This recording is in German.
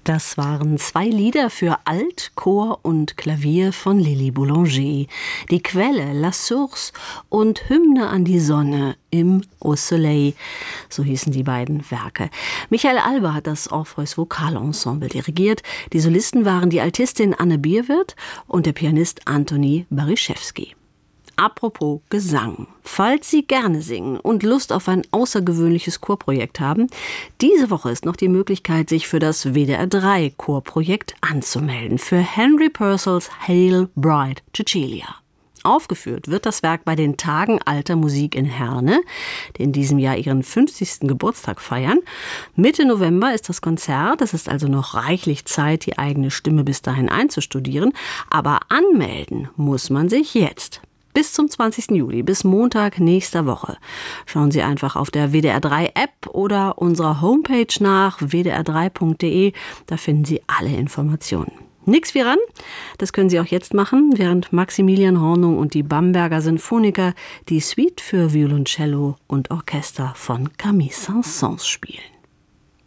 Das waren 2 Lieder für Alt, Chor und Klavier von Lily Boulanger. Die Quelle, La Source und Hymne an die Sonne im Au Soleil. So hießen die beiden Werke. Michael Alber hat das Orpheus Vokalensemble dirigiert. Die Solisten waren die Altistin Anne Bierwirth und der Pianist Antoni Baryszewski. Apropos Gesang. Falls Sie gerne singen und Lust auf ein außergewöhnliches Chorprojekt haben, diese Woche ist noch die Möglichkeit, sich für das WDR 3 Chorprojekt anzumelden. Für Henry Purcells Hail Bride Cecilia. Aufgeführt wird das Werk bei den Tagen alter Musik in Herne, die in diesem Jahr ihren 50. Geburtstag feiern. Mitte November ist das Konzert. Es ist also noch reichlich Zeit, die eigene Stimme bis dahin einzustudieren. Aber anmelden muss man sich jetzt. Bis zum 20. Juli, bis Montag nächster Woche. Schauen Sie einfach auf der WDR 3 App oder unserer Homepage nach, wdr3.de. Da finden Sie alle Informationen. Nix wie ran, das können Sie auch jetzt machen, während Maximilian Hornung und die Bamberger Sinfoniker die Suite für Violoncello und Orchester von Camille Saint-Saëns spielen.